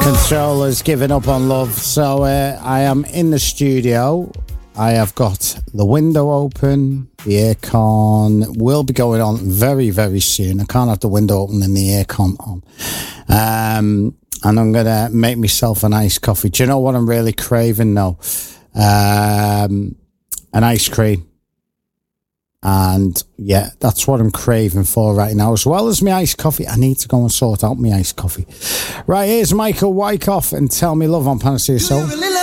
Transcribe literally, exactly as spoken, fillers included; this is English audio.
Controller's giving up on love. So uh, I am in the studio. I have got the window open. The aircon will be going on very, very soon. I can't have the window open and the aircon on. Um, and I'm going to make myself an iced coffee. Do you know what I'm really craving now? Um, an ice cream. And yeah, that's what I'm craving for right now. As well as my iced coffee, I need to go and sort out my iced coffee. Right, here's Michael Wyckoff and Tell Me Love on Panacea Soul.